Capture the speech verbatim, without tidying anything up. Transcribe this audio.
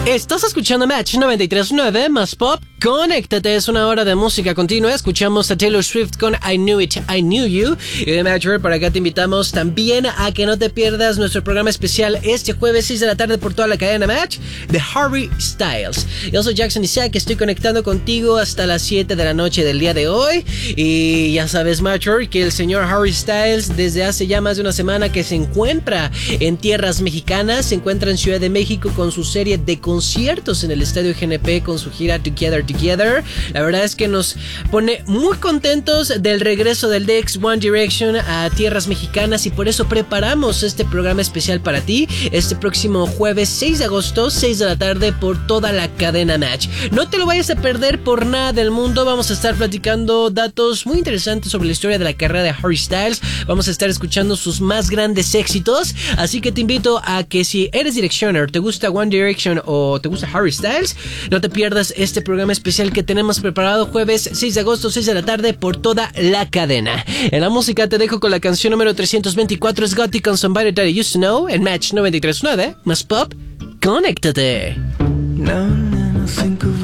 Estás escuchando Match noventa y tres punto nueve más Pop. Conéctate, es una hora de música continua. Escuchamos a Taylor Swift con I Knew It, I Knew You. Y de Match World, por acá te invitamos también a que no te pierdas nuestro programa especial este jueves seis de la tarde por toda la cadena Match de Harry Styles. Yo soy Jackson Isaac, estoy conectando contigo hasta las siete de la noche del día de hoy. Y ya sabes, Match World, que el señor Harry Styles desde hace ya más de una semana que se encuentra en tierras mexicanas, se encuentra en Ciudad de México con su serie de conciertos en el Estadio G N P con su gira Together Together. La verdad es que nos pone muy contentos del regreso del D X One Direction a tierras mexicanas y por eso preparamos este programa especial para ti este próximo jueves seis de agosto, seis de la tarde por toda la cadena Match. No te lo vayas a perder por nada del mundo. Vamos a estar platicando datos muy interesantes sobre la historia de la carrera de Harry Styles. Vamos a estar escuchando sus más grandes éxitos, así que te invito a que si eres Directioner, te gusta One Direction o te gusta Harry Styles, no te pierdas este programa especial que tenemos preparado jueves seis de agosto, seis de la tarde por toda la cadena. En la música te dejo con la canción número trescientos veinticuatro, es Gotti con Somebody That I Used to Know en Match noventa y tres punto nueve más Pop. Conéctate. Now and then I think of